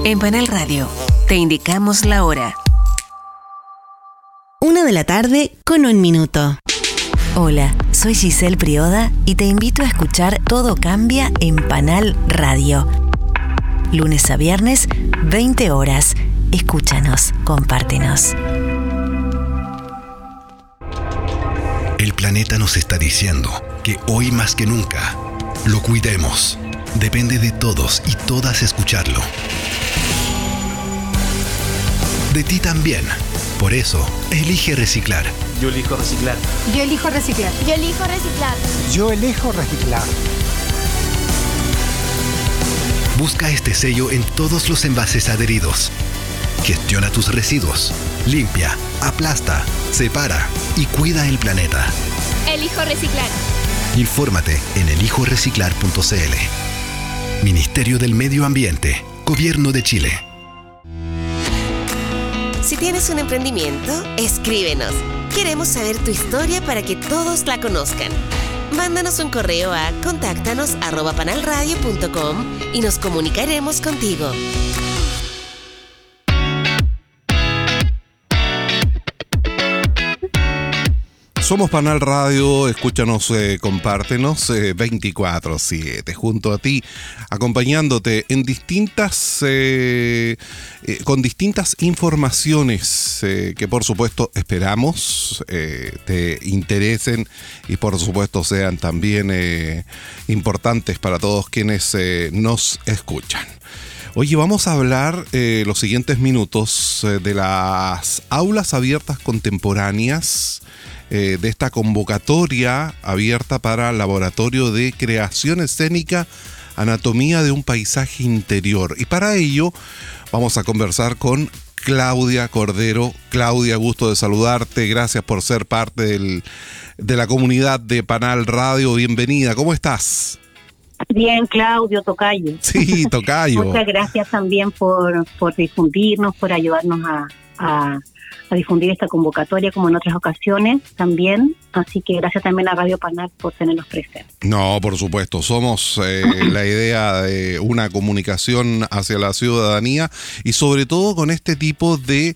En Panal Radio, te indicamos la hora. 1:00 con 1 minuto. Hola, soy Giselle Prioda y te invito a escuchar Todo Cambia en Panal Radio. Lunes a viernes, 20 horas. Escúchanos, compártenos. El planeta nos está diciendo que hoy más que nunca lo cuidemos. Depende de todos y todas escucharlo. De ti también. Por eso, elige reciclar. Yo elijo reciclar. Yo elijo reciclar. Yo elijo reciclar. Yo elijo reciclar. Busca este sello en todos los envases adheridos. Gestiona tus residuos. Limpia, aplasta, separa y cuida el planeta. Elijo reciclar. Infórmate en elijoreciclar.cl. Ministerio del Medio Ambiente. Gobierno de Chile. Si tienes un emprendimiento, escríbenos. Queremos saber tu historia para que todos la conozcan. Mándanos un correo a contáctanos@panalradio.com y nos comunicaremos contigo. Somos Panal Radio, escúchanos, compártenos 24/7, junto a ti, acompañándote en con distintas informaciones que por supuesto esperamos te interesen y por supuesto sean también importantes para todos quienes nos escuchan. Oye, vamos a hablar los siguientes minutos de las aulas abiertas contemporáneas, de esta convocatoria abierta para Laboratorio de Creación Escénica, Anatomía de un Paisaje Interior. Y para ello vamos a conversar con Claudia Cordero. Claudia, gusto de saludarte. Gracias por ser parte de la comunidad de Panal Radio. Bienvenida. ¿Cómo estás? Bien, Claudio, tocayo. Sí, tocayo. Muchas gracias también por difundirnos, por ayudarnos a difundir esta convocatoria como en otras ocasiones también. Así que gracias también a Radio Panal por tenernos presentes. No, por supuesto. Somos la idea de una comunicación hacia la ciudadanía y sobre todo con este tipo de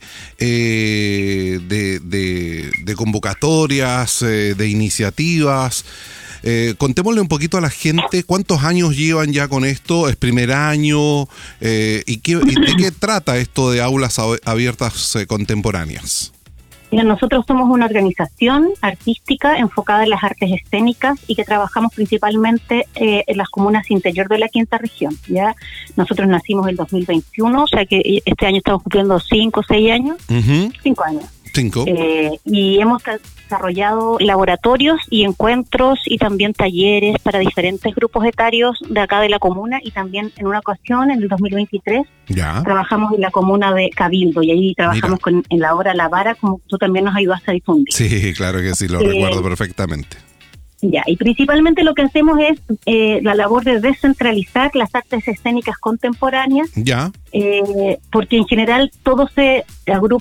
convocatorias, de iniciativas. Contémosle un poquito a la gente cuántos años llevan ya con esto. ¿Es primer año? ¿Y de qué trata esto de aulas abiertas contemporáneas? Mira, nosotros somos una organización artística enfocada en las artes escénicas y que trabajamos principalmente en las comunas interior de la quinta región. ¿Ya? Nosotros nacimos en 2021, o sea que este año estamos cumpliendo 5 o 6 años. 5 años. 5. Y hemos desarrollado laboratorios y encuentros y también talleres para diferentes grupos etarios de acá de la comuna, y también en una ocasión, en el 2023, trabajamos en la comuna de Cabildo y ahí trabajamos en la obra La Vara, como tú también nos ayudaste a difundir. Sí, claro que sí, lo recuerdo perfectamente. Ya, y principalmente lo que hacemos es la labor de descentralizar las artes escénicas contemporáneas, porque en general todo se agrupa